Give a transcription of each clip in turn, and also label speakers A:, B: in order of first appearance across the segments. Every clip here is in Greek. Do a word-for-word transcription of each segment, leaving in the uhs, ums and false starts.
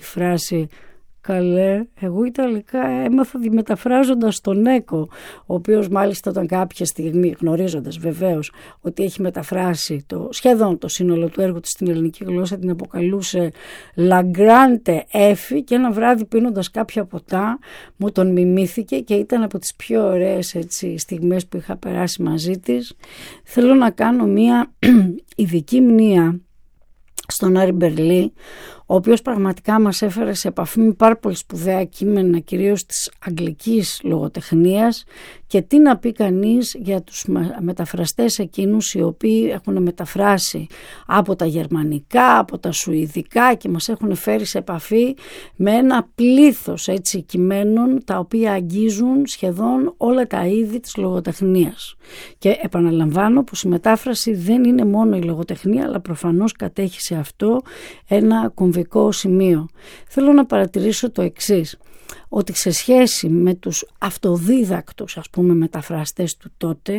A: φράση «Καλέ, εγώ Ιταλικά έμαθα μεταφράζοντας τον Έκο», ο οποίος μάλιστα όταν κάποια στιγμή, γνωρίζοντας βεβαίως ότι έχει μεταφράσει το, σχεδόν το σύνολο του έργου του στην ελληνική γλώσσα, την αποκαλούσε «La Grande Effi», και ένα βράδυ πίνοντας κάποια ποτά μου τον μιμήθηκε και ήταν από τις πιο ωραίες έτσι, στιγμές που είχα περάσει μαζί της. Θέλω να κάνω μια ειδική μνήα στον Άρη Μπερλή, ο οποίος πραγματικά μας έφερε σε επαφή με πάρα πολύ σπουδαία κείμενα, κυρίως της αγγλικής λογοτεχνίας, και τι να πει κανείς για τους μεταφραστές εκείνους οι οποίοι έχουν μεταφράσει από τα γερμανικά, από τα σουηδικά και μας έχουν φέρει σε επαφή με ένα πλήθος έτσι, κειμένων τα οποία αγγίζουν σχεδόν όλα τα είδη της λογοτεχνίας. Και επαναλαμβάνω πως η μετάφραση δεν είναι μόνο η λογοτεχνία, αλλά προφανώς κατέχει σε αυτό ένα κομβικό σημείο. Θέλω να παρατηρήσω το εξής, ότι σε σχέση με τους αυτοδίδακτους ας πούμε μεταφραστές του τότε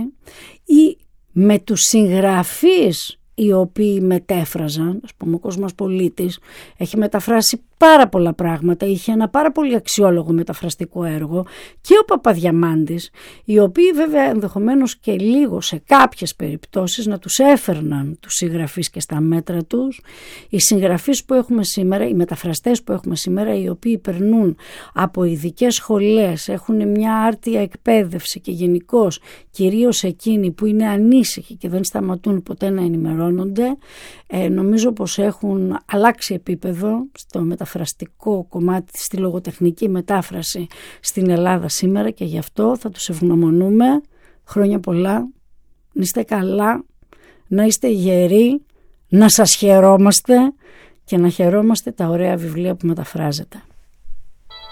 A: ή με τους συγγραφείς οι οποίοι μετέφραζαν, ας πούμε ο Κοσμοπολίτης έχει μεταφράσει πάρα πολλά πράγματα, είχε ένα πάρα πολύ αξιόλογο μεταφραστικό έργο, και ο Παπαδιαμάντης, οι οποίοι βέβαια ενδεχομένως και λίγο σε κάποιες περιπτώσεις να τους έφερναν τους συγγραφείς και στα μέτρα τους. Οι συγγραφείς που έχουμε σήμερα, οι μεταφραστές που έχουμε σήμερα, οι οποίοι περνούν από ειδικές σχολές, έχουν μια άρτια εκπαίδευση και γενικώς κυρίως εκείνοι που είναι ανήσυχοι και δεν σταματούν ποτέ να ενημερώνονται, ε, νομίζω πως έχουν αλλάξει επίπεδο στο μεταφραστικό κομμάτι, στη λογοτεχνική μετάφραση στην Ελλάδα σήμερα, και γι' αυτό θα τους ευγνωμονούμε. Χρόνια πολλά, να είστε καλά, να είστε γεροί, να σας χαιρόμαστε και να χαιρόμαστε τα ωραία βιβλία που μεταφράζετε.